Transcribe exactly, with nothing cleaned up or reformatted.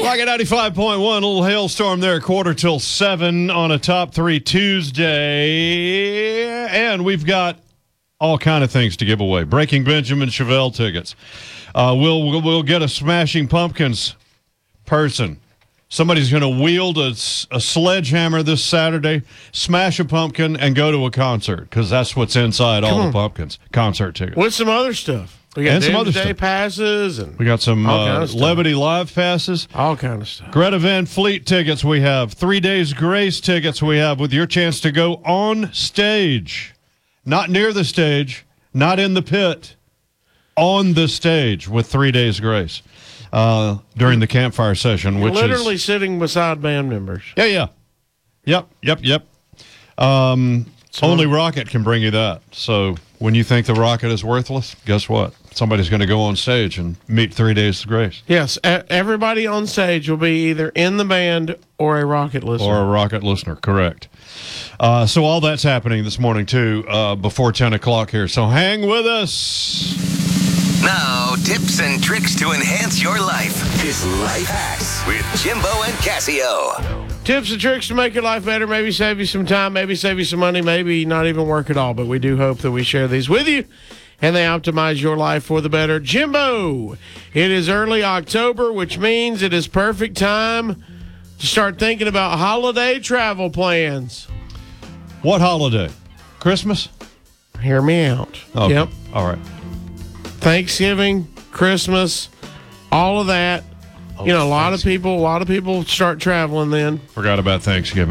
Rocket ninety-five point one, a little hailstorm there, quarter till seven on a top three Tuesday. And we've got all kind of things to give away. Breaking Benjamin Chevelle tickets. Uh, we'll, we'll we'll get a Smashing Pumpkins person. Somebody's going to wield a, a sledgehammer this Saturday, smash a pumpkin, and go to a concert, because that's what's inside all the pumpkins. Concert tickets. With some other stuff. We got and some other day stuff. passes. And we got some all uh, kind of stuff. Levity Live passes. All kind of stuff. Greta Van Fleet tickets we have. Three Days Grace tickets we have, with your chance to go on stage. Not near the stage, not in the pit. On the stage with Three Days Grace. Uh, during the campfire session, which You're literally is sitting beside band members. yeah, yeah, yep, yep, yep. Um, So- only Rocket can bring you that. So when you think the Rocket is worthless, guess what? Somebody's going to go on stage and meet Three Days of Grace, Yes, e- everybody on stage will be either in the band or a Rocket listener. or a Rocket listener. Correct. Uh, so all that's happening this morning too, uh, before ten o'clock here. So hang with us. Now, tips and tricks to enhance your life. It's Life Hacks with Jimbo and Casio. Tips and tricks to make your life better, maybe save you some time, maybe save you some money, maybe not even work at all. But we do hope that we share these with you, and they optimize your life for the better. Jimbo, it is early October, which means it is perfect time to start thinking about holiday travel plans. What holiday? Christmas? Hear me out. Okay. Yep. All right. Thanksgiving, Christmas, all of that. You know, a lot of people, a lot of people start traveling then. Forgot about Thanksgiving.